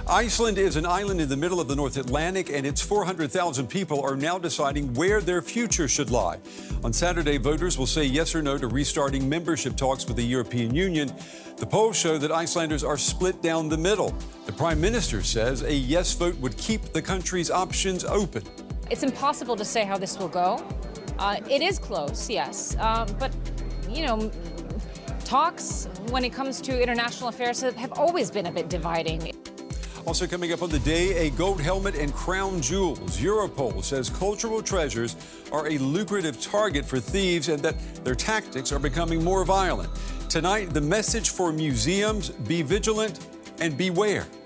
Iceland is an island in the middle of the North Atlantic, and its 400,000 people are now deciding where their future should lie. On Saturday, voters will say yes or no to restarting membership talks with the European Union. The polls show that Icelanders are split down the middle. The Prime Minister says a yes vote would keep the country's options open. It's impossible to say how this will go. It is close, yes, but, you know, talks when it comes to international affairs have always been a bit dividing. Also coming up on the day, a gold helmet and crown jewels. Europol says cultural treasures are a lucrative target for thieves and that their tactics are becoming more violent. Tonight, the message for museums: be vigilant and beware.